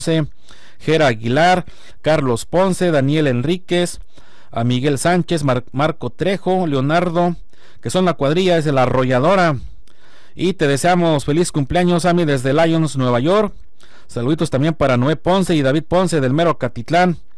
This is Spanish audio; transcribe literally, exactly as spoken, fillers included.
Gera Aguilar, Carlos Ponce, Daniel Enríquez, a Miguel Sánchez, Mar- Marco Trejo, Leonardo, que son la cuadrilla, es de la Arrolladora. Y te deseamos feliz cumpleaños, Ami, desde Lions, Nueva York. Saluditos también para Noé Ponce y David Ponce del mero Catitlán.